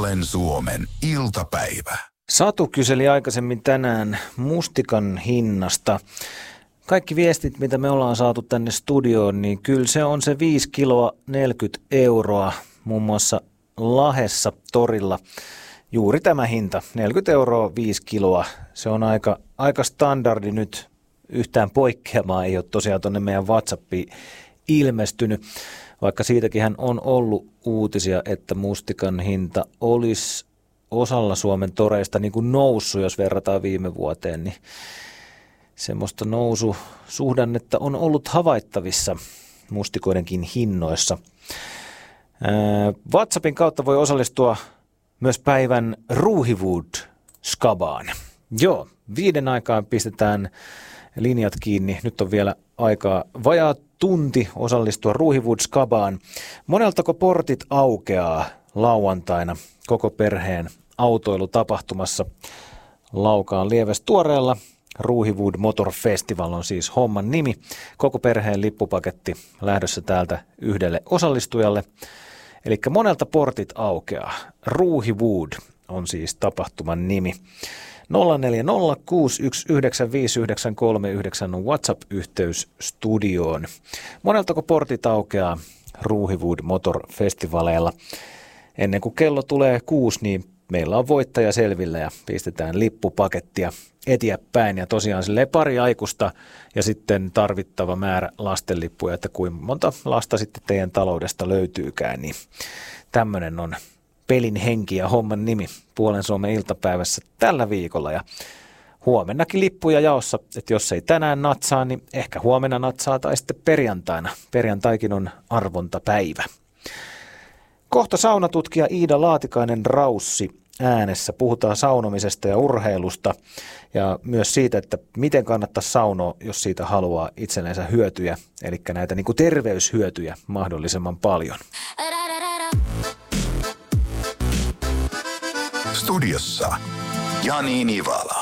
Puolen Suomen iltapäivä. Satu kyseli aikaisemmin tänään mustikan hinnasta. Kaikki viestit, mitä me ollaan saatu tänne studioon, niin kyllä se on se 5 kiloa 40 euroa, muun muassa Lahdessa torilla. Juuri tämä hinta, 40 euroa 5 kiloa. Se on aika standardi nyt, yhtään poikkeamaa ei ole tosiaan tuonne meidän WhatsAppiin ilmestynyt. Vaikka siitäkin on ollut uutisia, että mustikan hinta olisi osalla Suomen toreista niin kuin noussut, jos verrataan viime vuoteen, niin semmoista noususuhdannetta on ollut havaittavissa mustikoidenkin hinnoissa. WhatsAppin kautta voi osallistua myös päivän Ruuhiwood-skabaan. Joo, 5 aikaan pistetään linjat kiinni. Nyt on vielä aikaa vajaa tunti osallistua Ruuhiwood-skabaan. Moneltako portit aukeaa lauantaina koko perheen autoilutapahtumassa Laukaan Lievestuoreella? Ruuhiwood Motor Festival on siis homman nimi. Koko perheen lippupaketti lähdössä täältä yhdelle osallistujalle. Eli monelta portit aukeaa. Ruuhiwood on siis tapahtuman nimi. 0406195939 on WhatsApp-yhteys studioon. Moneltako portit aukeaa Ruuhiwood Motor Festivaleilla? Ennen kuin kello tulee 6, niin meillä on voittaja selvillä ja pistetään lippupakettia eteenpäin. Ja tosiaan silleen pari aikuista ja sitten tarvittava määrä lastenlippuja, että kuinka monta lasta sitten teidän taloudesta löytyykään. Niin tämmöinen on pelin henki ja homman nimi Puolen Suomen iltapäivässä tällä viikolla. Ja huomennakin lippuja jaossa, että jos ei tänään natsaa, niin ehkä huomenna natsaa tai sitten perjantaina. Perjantaikin on arvontapäivä. Kohta saunatutkija Iida Laatikainen-Raussi äänessä. Puhutaan saunomisesta ja urheilusta ja myös siitä, että miten kannattaisi saunoa, jos siitä haluaa itsellensä hyötyjä, eli näitä niin kuin terveyshyötyjä mahdollisimman paljon. Studiossa Jani Nivala.